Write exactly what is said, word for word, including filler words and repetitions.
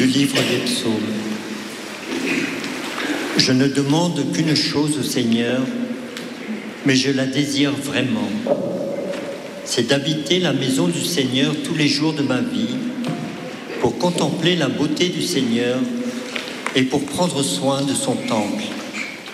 livre des psaumes. Je ne demande qu'une chose au Seigneur, mais je la désire vraiment. C'est d'habiter la maison du Seigneur tous les jours de ma vie, pour contempler la beauté du Seigneur et pour prendre soin de son temple.